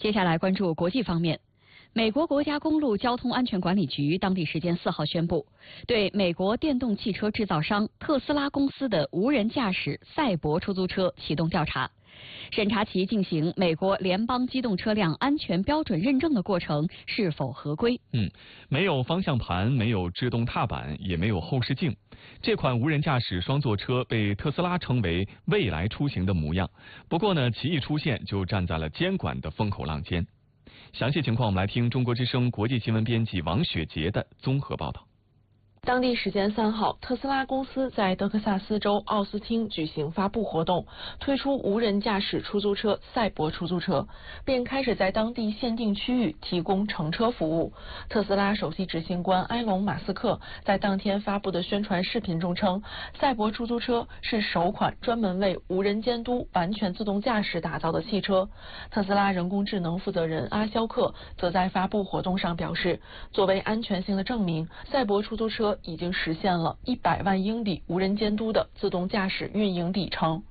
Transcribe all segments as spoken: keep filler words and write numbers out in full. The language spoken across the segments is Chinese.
接下来关注国际方面。美国国家公路交通安全管理局当地时间四号宣布，对美国电动汽车制造商特斯拉公司的无人驾驶赛博出租车启动调查，审查其进行美国联邦机动车辆安全标准认证的过程是否合规。 嗯，没有方向盘，没有制动踏板，也没有后视镜。这款无人驾驶双座车被特斯拉称为未来出行的模样。不过呢，其一出现就站在了监管的风口浪尖。详细情况我们来听中国之声国际新闻编辑王雪杰的综合报道。 当地时间三号，特斯拉公司在德克萨斯州奥斯汀举行发布活动，推出无人驾驶出租车赛博出租车，并开始在当地限定区域提供乘车服务。特斯拉首席执行官埃隆·马斯克在当天发布的宣传视频中称，赛博出租车是首款专门为无人监督、完全自动驾驶打造的汽车。特斯拉人工智能负责人阿肖克则在发布活动上表示，作为安全性的证明，赛博出租车已经实现了一百万英里无人监督的自动驾驶运营里程。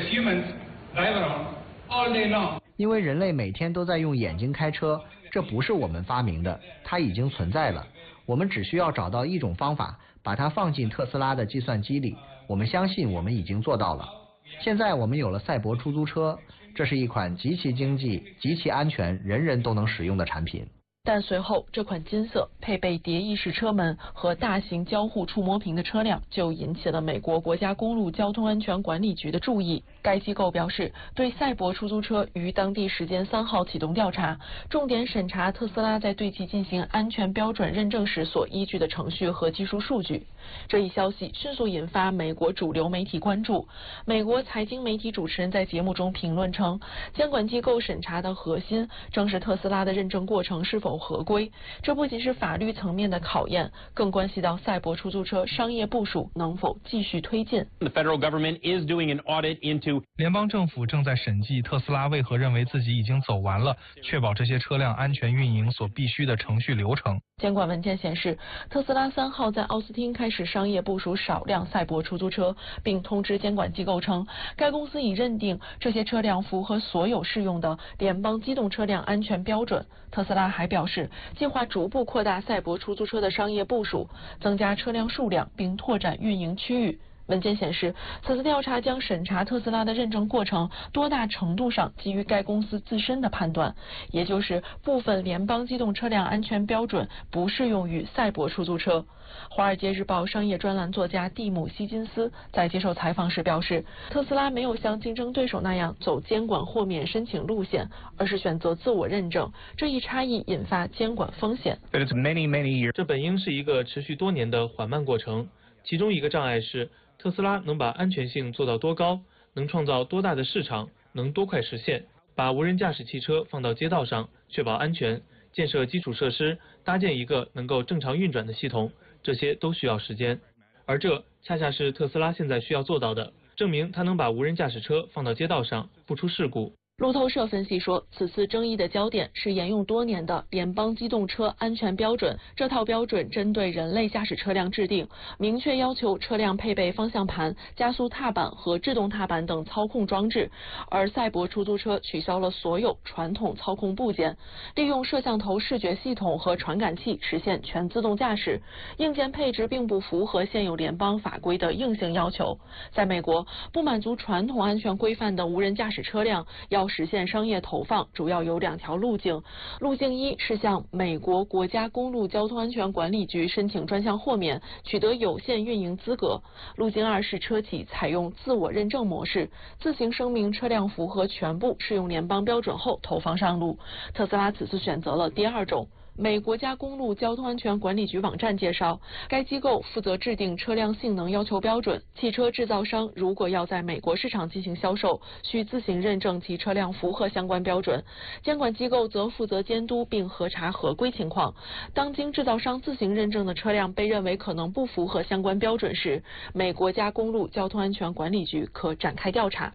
因为人类每天都在用眼睛开车，这不是我们发明的，它已经存在了。我们只需要找到一种方法，把它放进特斯拉的计算机里。我们相信我们已经做到了。现在我们有了赛博出租车，这是一款极其经济、极其安全、人人都能使用的产品。 但随后，这款金色配备蝶翼式车门和大型交互触摸屏的车辆就引起了美国国家公路交通安全管理局的注意。该机构表示，对赛博出租车于当地时间三号启动调查，重点审查特斯拉在对其进行安全标准认证时所依据的程序和技术数据。这一消息迅速引发美国主流媒体关注。美国财经媒体主持人在节目中评论称，监管机构审查的核心正是特斯拉的认证过程是否合规。这不仅是法律层面的考验，更关系到赛博出租车商业部署能否继续推进。 The federal government is doing an audit into 联邦政府正在审计特斯拉为何认为自己已经走完了确保这些车辆安全运营所必须的程序流程。 监管文件显示，特斯拉三号在奥斯汀开始商业部署少量赛博出租车，并通知监管机构称，该公司已认定这些车辆符合所有适用的联邦机动车辆安全标准。特斯拉还表示，计划逐步扩大赛博出租车的商业部署，增加车辆数量，并拓展运营区域。文件显示，此次调查将审查特斯拉的认证过程多大程度上基于该公司自身的判断，也就是部分联邦机动车辆安全标准不适用于赛博出租车。华尔街日报商业专栏作家蒂姆·希金斯在接受采访时表示，特斯拉没有像竞争对手那样走监管豁免申请路线，而是选择自我认证，这一差异引发监管风险。 这本应是一个持续多年的缓慢过程，其中一个障碍是特斯拉能把安全性做到多高，能创造多大的市场，能多快实现。把无人驾驶汽车放到街道上，确保安全，建设基础设施，搭建一个能够正常运转的系统，这些都需要时间。而这恰恰是特斯拉现在需要做到的，证明它能把无人驾驶车放到街道上，不出事故。 路透社分析说，此次争议的焦点是沿用多年的联邦机动车安全标准。这套标准针对人类驾驶车辆制定，明确要求车辆配备方向盘、加速踏板和制动踏板等操控装置，而赛博出租车取消了所有传统操控部件，利用摄像头视觉系统和传感器实现全自动驾驶。硬件配置并不符合现有联邦法规的硬性要求。在美国，不满足传统安全规范的无人驾驶车辆要实现商业投放，主要有两条路径。路径一是向美国国家公路交通安全管理局申请专项豁免，取得有限运营资格。路径二是车企采用自我认证模式，自行声明车辆符合全部适用联邦标准后投放上路。特斯拉此次选择了第二种。美国家公路交通安全管理局网站介绍，该机构负责制定车辆性能要求标准，汽车制造商如果要在美国市场进行销售，需自行认证其车辆符合相关标准。监管机构则负责监督并核查合规情况。当经制造商自行认证的车辆被认为可能不符合相关标准时，美国家公路交通安全管理局可展开调查。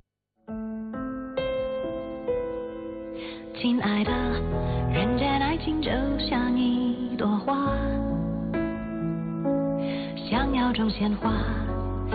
亲爱的，人间爱情就像一朵花，想要种鲜花